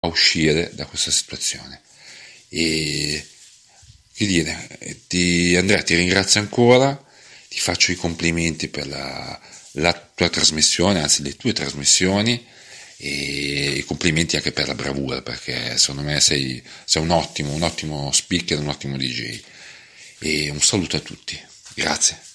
a uscire da questa situazione. E che dire, Andrea, ti ringrazio ancora, ti faccio i complimenti per la tua trasmissione, anzi le tue trasmissioni, e i complimenti anche per la bravura, perché secondo me sei un ottimo speaker, un ottimo DJ. E un saluto a tutti, grazie.